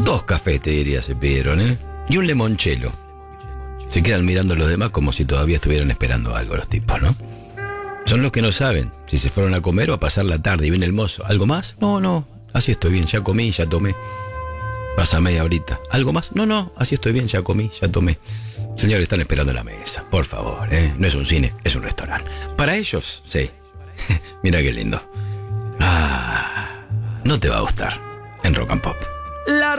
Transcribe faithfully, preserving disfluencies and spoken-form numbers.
Dos cafés, te diría, se pidieron, ¿eh? Y un limonchelo. Se quedan mirando a los demás como si todavía estuvieran esperando algo los tipos, ¿no? Son los que no saben si se fueron a comer o a pasar la tarde y viene el mozo. ¿Algo más? No, no, así estoy bien, ya comí, ya tomé. Pasa media horita. ¿Algo más? No, no, así estoy bien, ya comí, ya tomé. Señores, están esperando en la mesa, por favor, ¿eh? No es un cine, es un restaurante. Para ellos, sí. Mira qué lindo. Ah, no te va a gustar en Rock and Pop. La